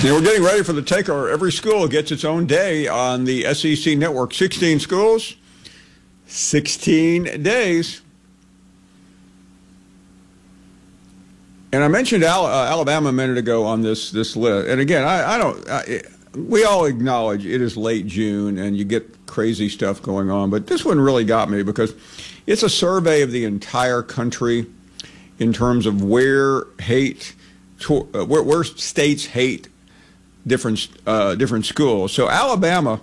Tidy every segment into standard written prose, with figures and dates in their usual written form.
We're getting ready for the takeover. Every school gets its own day on the SEC network. 16 schools, 16 days. And I mentioned Alabama a minute ago on this list. And again, we all acknowledge it is late June and you get crazy stuff going on. But this one really got me because it's a survey of the entire country in terms of where states hate different schools. So Alabama,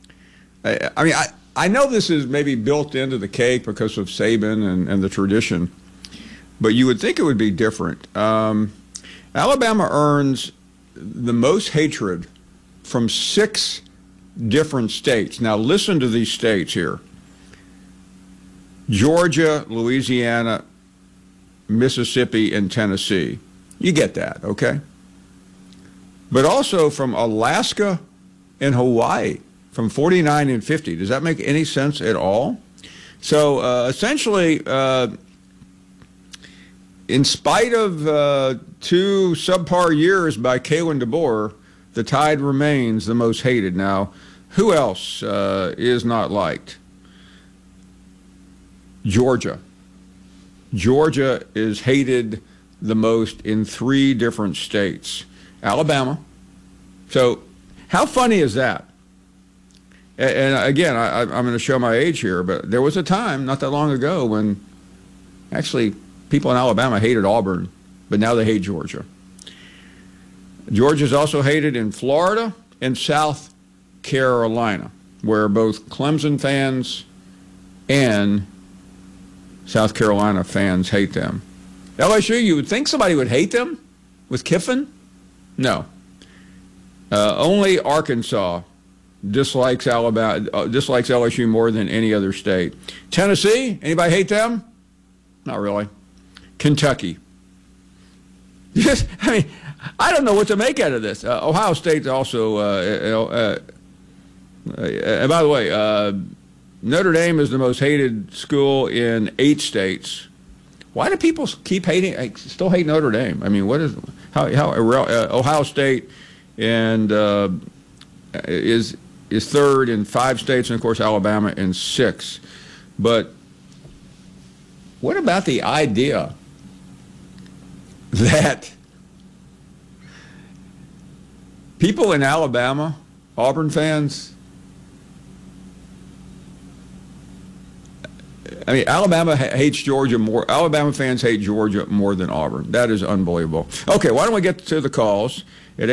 I know this is maybe built into the cake because of Saban and the tradition, but you would think it would be different. Alabama earns the most hatred from 6 different states. Now listen to these states here: Georgia, Louisiana, Mississippi, and Tennessee. You get that, okay? But also from Alaska and Hawaii, from 49 and 50. Does that make any sense at all? So essentially, in spite of 2 subpar years by Kalen DeBoer, the Tide remains the most hated. Now, who else is not liked? Georgia. Georgia is hated the most in 3 different states. Alabama. So how funny is that? And again, I'm going to show my age here, but there was a time not that long ago when actually people in Alabama hated Auburn, but now they hate Georgia. Georgia's also hated in Florida and South Carolina, where both Clemson fans and South Carolina fans hate them. LSU, you would think somebody would hate them with Kiffin? No. Only Arkansas dislikes dislikes LSU more than any other state. Tennessee, anybody hate them? Not really. Kentucky. Yes, I don't know what to make out of this. Ohio State also, and by the way, Notre Dame is the most hated school in 8 states. Why do people keep still hate Notre Dame? I mean, how Ohio State and is 3rd in 5 states, and of course Alabama in 6. But what about the idea that people in Alabama, Auburn fans, Alabama hates Georgia more. Alabama fans hate Georgia more than Auburn. That is unbelievable. Okay, why don't we get to the calls at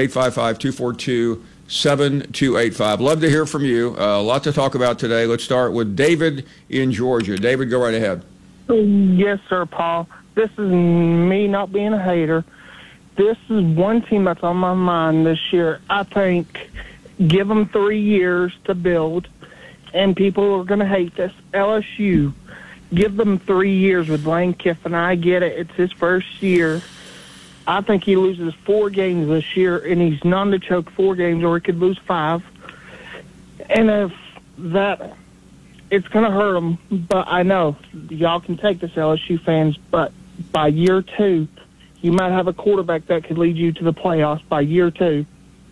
855-242-7285. Love to hear from you. A lot to talk about today. Let's start with David in Georgia. David, go right ahead. Yes, sir, Paul. This is me not being a hater. This is one team that's on my mind this year. I think give them 3 years to build, and people are going to hate this. LSU. Give them 3 years with Lane Kiffin. I get it. It's his first year. I think he loses 4 games this year, and he's none to choke 4 games, or he could lose 5. And if that, it's going to hurt him. But I know y'all can take this, LSU fans, but by year 2, you might have a quarterback that could lead you to the playoffs by year 2.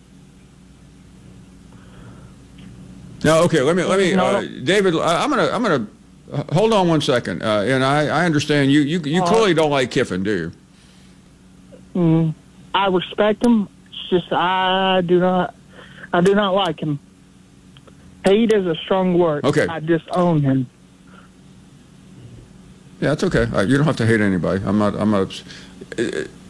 No, okay. Let me, David. I'm gonna hold on one second. And I understand you clearly don't like Kiffin, do you? I respect him. It's just I do not like him. Hate is a strong word. Okay. I disown him. Yeah, that's okay. You don't have to hate anybody. I'm not.